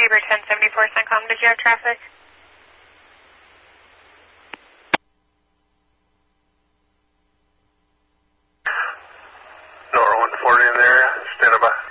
Sabre 1074 CENTCOM, did you have traffic? Nora 140 in there, stand by.